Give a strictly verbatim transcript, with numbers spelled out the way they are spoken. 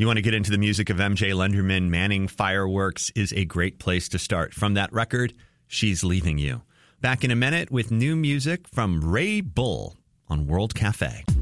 You want to get into the music of M J Lenderman, Manning Fireworks is a great place to start. From that record, She's Leaving You. Back in a minute with new music from Ray Bull on World Cafe.